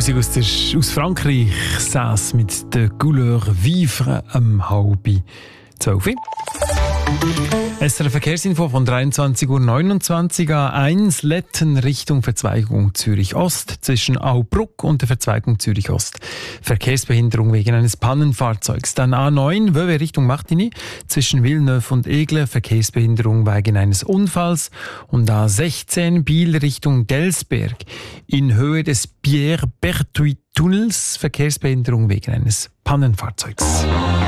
Musik aus Frankreich, Sass mit der Couleur Vivre am 11:30. SRF Verkehrsinfo von 23:29 Uhr. A1 Letten Richtung Verzweigung Zürich Ost zwischen Aubruck und der Verzweigung Zürich Ost. Verkehrsbehinderung wegen eines Pannenfahrzeugs. Dann A9 Vevey Richtung Martigny zwischen Villeneuve und Aigle. Verkehrsbehinderung wegen eines Unfalls. Und A16 Biel Richtung Delsberg in Höhe des Pierre-Berthuis Tunnels. Verkehrsbehinderung wegen eines Pannenfahrzeugs.